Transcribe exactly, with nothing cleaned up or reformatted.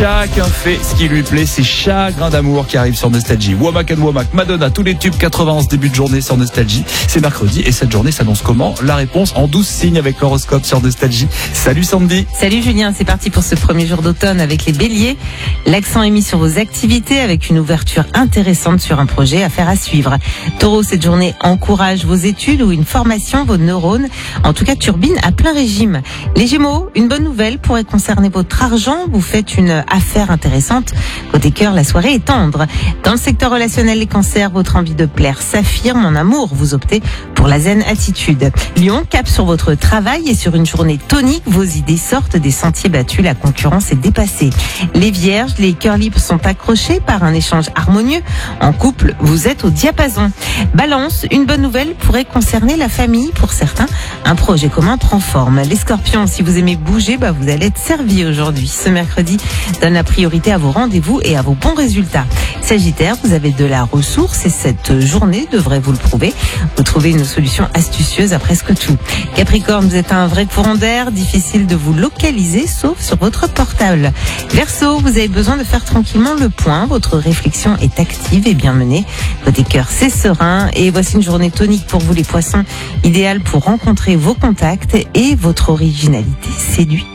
Chacun fait ce qui lui plaît, c'est Chagrin d'amour qui arrive sur Nostalgie. Womack and Womack, Madonna, tous les tubes quatre-vingts en ce début de journée sur Nostalgie. C'est mercredi et cette journée s'annonce comment? La réponse en douze signes avec l'horoscope sur Nostalgie. Salut Sandy. Salut Julien, c'est parti pour ce premier jour d'automne avec les béliers. L'accent est mis sur vos activités avec une ouverture intéressante sur un projet à faire à suivre. Taureau, cette journée encourage vos études ou une formation, vos neurones, en tout cas turbine à plein régime. Les gémeaux, une bonne nouvelle pourrait concerner votre argent, vous faites une affaire intéressante. Côté cœur, la soirée est tendre. Dans le secteur relationnel, les cancers, votre envie de plaire s'affirme. En amour, vous optez pour la zen attitude. Lion, cap sur votre travail et sur une journée tonique, vos idées sortent des sentiers battus, la concurrence est dépassée. Les vierges, les cœurs libres sont accrochés par un échange harmonieux. En couple, vous êtes au diapason. Balance, une bonne nouvelle pourrait concerner la famille. Pour certains, un projet commun prend forme. Les scorpions, si vous aimez bouger, bah vous allez être servi aujourd'hui. Ce mercredi, donne la priorité à vos rendez-vous et à vos bons résultats. Sagittaire, vous avez de la ressource et cette journée devrait vous le prouver. Vous trouvez une solution astucieuse à presque tout. Capricorne, vous êtes un vrai courant d'air, difficile de vous localiser sauf sur votre portable. Verseau, vous avez besoin de faire tranquillement le point. Votre réflexion est active et bien menée. Côté cœur, c'est serein. Et voici une journée tonique pour vous les poissons, idéale pour rencontrer vos contacts et votre originalité séduit.